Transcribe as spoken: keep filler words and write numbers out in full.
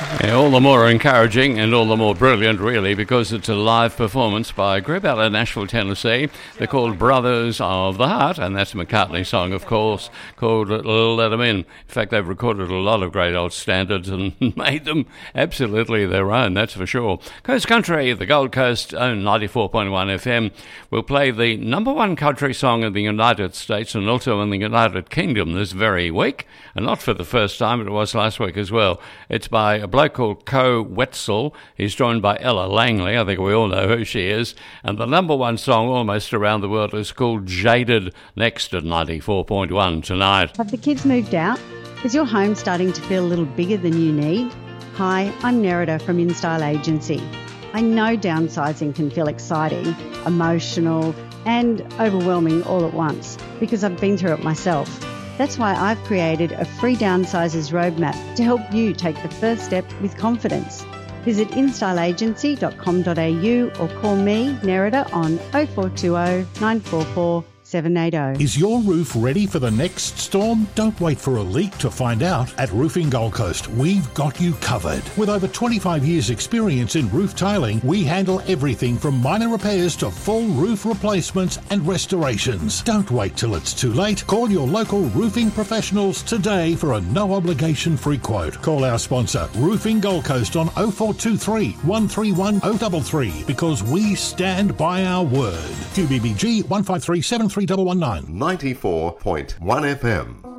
Yeah, all the more encouraging and all the more brilliant, really, because it's a live performance by a group out of Nashville, Tennessee. They're called Brothers of the Heart, and that's a McCartney song, of course, called Let 'Em In. In fact, they've recorded a lot of great old standards and made them absolutely their own, that's for sure. Coast Country, the Gold Coast, own ninety-four point one F M, will play the number one country song in the United States and also in the United Kingdom this very week, and not for the first time, it was last week as well. It's by a bloke called Co Wetzel. He's joined by Ella Langley. I think we all know who she is. And the number one song almost around the world is called Jaded, next at ninety-four point one tonight. Have the kids moved out? Is your home starting to feel a little bigger than you need? Hi, I'm Nerida from InStyle Agency. I know downsizing can feel exciting, emotional and overwhelming all at once because I've been through it myself. That's why I've created a free downsizers roadmap to help you take the first step with confidence. Visit in style agency dot com dot a u or call me, Nerida, on oh four two oh, nine four four, seven eight oh. Is your roof ready for the next storm? Don't wait for a leak to find out. At Roofing Gold Coast, we've got you covered. With over twenty-five years experience in roof tiling, we handle everything from minor repairs to full roof replacements and restorations. Don't wait till it's too late. Call your local roofing professionals today for a no-obligation free quote. Call our sponsor, Roofing Gold Coast, on oh four two three, one three one, oh three three because we stand by our word. Q B B G one five three seven three one one nine. ninety-four point one F M.